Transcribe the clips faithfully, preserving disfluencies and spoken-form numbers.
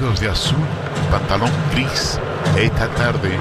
vestidos de azul, pantalón gris esta tarde.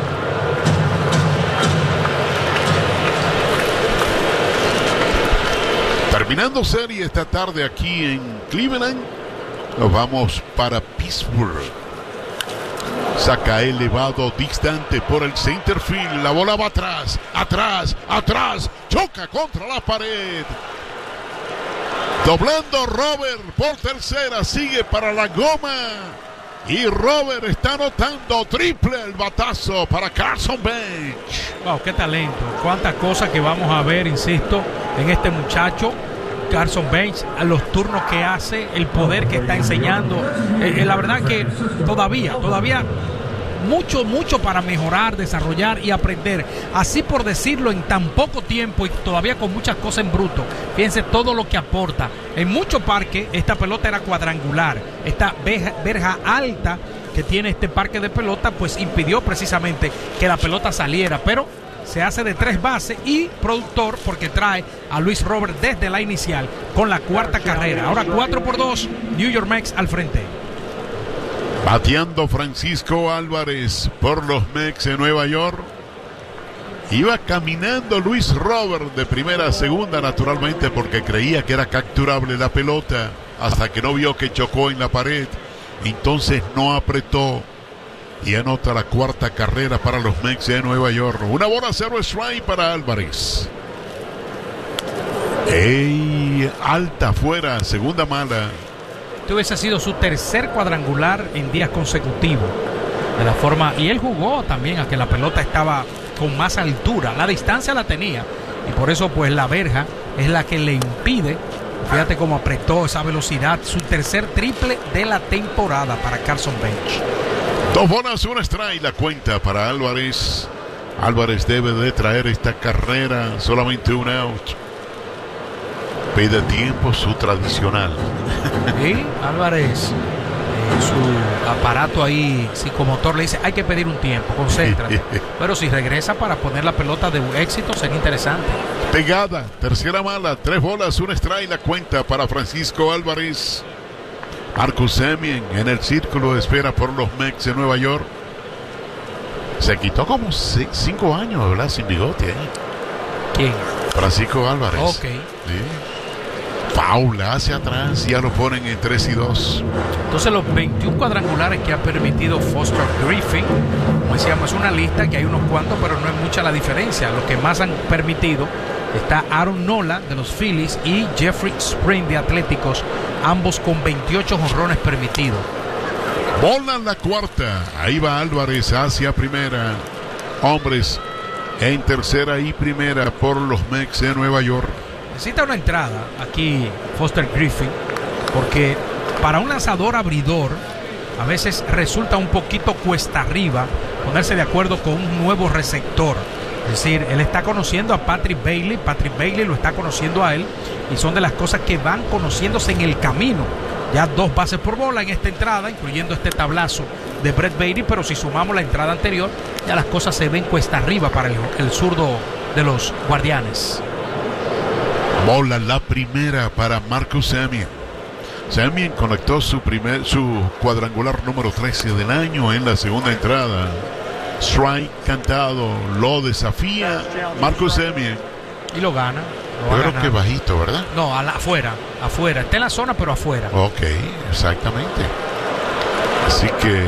Terminando serie esta tarde aquí en Cleveland, nos vamos para Pittsburgh. Saca elevado distante por el center field. La bola va atrás, atrás, atrás. Choca contra la pared. Doblando Robert por tercera. Sigue para la goma. Y Robert está anotando triple el batazo para Carson Bench. Wow, qué talento. Cuántas cosas que vamos a ver, insisto, en este muchacho. Carson Bench, a los turnos que hace, el poder que está enseñando. Eh, eh, la verdad que todavía, todavía mucho, mucho para mejorar, desarrollar y aprender. Así por decirlo, en tan poco tiempo y todavía con muchas cosas en bruto. Fíjense todo lo que aporta. En muchos parques esta pelota era cuadrangular. Esta verja, verja alta que tiene este parque de pelota pues impidió precisamente que la pelota saliera, pero se hace de tres bases y productor porque trae a Luis Robert desde la inicial con la cuarta carrera. Ahora cuatro por dos, New York Mets al frente. Bateando Francisco Álvarez por los Mets de Nueva York. Iba caminando Luis Robert de primera a segunda, naturalmente, porque creía que era capturable la pelota, hasta que no vio que chocó en la pared. Entonces no apretó y anota la cuarta carrera para los Mets de Nueva York. Una bola, cero strike para Álvarez. ¡Ey! Alta afuera, segunda mala. Este hubiese sido su tercer cuadrangular en días consecutivos. De la forma, y él jugó también a que la pelota estaba con más altura. La distancia la tenía. Y por eso, pues, la verja es la que le impide. Fíjate cómo apretó esa velocidad. Su tercer triple de la temporada para Carson Bench. Dos bolas, un strike, la cuenta para Álvarez. Álvarez debe de traer esta carrera, solamente un out. Pide tiempo su tradicional. Sí, Álvarez, eh, su aparato ahí psicomotor le dice, hay que pedir un tiempo, concéntrate. Pero si regresa para poner la pelota de éxito, sería interesante. Pegada, tercera mala, tres bolas, un strike, la cuenta para Francisco Álvarez. Marcus Semien en el círculo de espera por los Mets de Nueva York. Se quitó como seis, cinco años, ¿verdad? Sin bigote. ¿eh? ¿Quién? Francisco Álvarez. Ok. Sí. Paula hacia atrás, ya lo ponen en tres y dos. Entonces los veintiún cuadrangulares que ha permitido Foster Griffin, como decíamos, es una lista que hay unos cuantos, pero no es mucha la diferencia. Los que más han permitido está Aaron Nola de los Phillies y Jeffrey Sprint de Atléticos, ambos con veintiocho jonrones permitidos. Bola en la cuarta, ahí va Álvarez hacia primera. Hombres en tercera y primera por los Mets de Nueva York. Necesita una entrada aquí Foster Griffin, porque para un lanzador abridor a veces resulta un poquito cuesta arriba ponerse de acuerdo con un nuevo receptor. Es decir, él está conociendo a Patrick Bailey, Patrick Bailey lo está conociendo a él, y son de las cosas que van conociéndose en el camino. Ya dos bases por bola en esta entrada, incluyendo este tablazo de Brett Baty, pero si sumamos la entrada anterior, ya las cosas se ven cuesta arriba para el, el zurdo de los Guardianes. Bola la primera para Marcus Semien. Semien conectó su primer su cuadrangular número trece del año en la segunda entrada. Strike cantado, lo desafía Marcus Semien. Y lo gana. Yo creo que bajito, ¿verdad? No, a la, afuera, afuera. Está en la zona, pero afuera. Ok, exactamente. Así que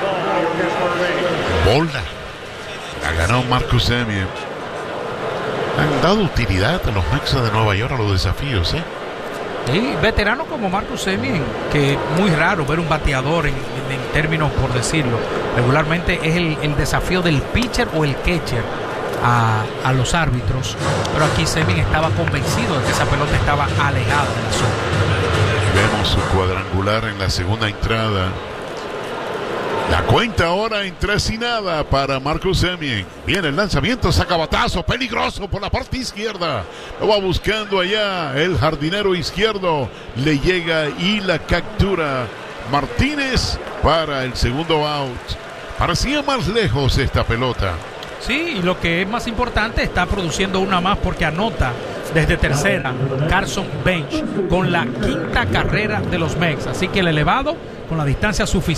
bola la ganó Marcus Semien. Han dado utilidad a los Mets de Nueva York a los desafíos, ¿eh? Sí, veterano como Marcus Semien, que muy raro ver un bateador en, en, en términos, por decirlo. Regularmente es el, el desafío del pitcher o el catcher a, a los árbitros. Pero aquí Semien estaba convencido de que esa pelota estaba alejada de la zona. Vemos su cuadrangular en la segunda entrada. La cuenta ahora en tres y nada para Marcus Semien. Viene el lanzamiento, saca batazo, peligroso por la parte izquierda. Lo va buscando allá el jardinero izquierdo. Le llega y la captura Martínez para el segundo out. Parecía más lejos esta pelota. Sí, y lo que es más importante, está produciendo una más porque anota desde tercera Carson Bench con la quinta carrera de los Mets. Así que el elevado con la distancia suficiente.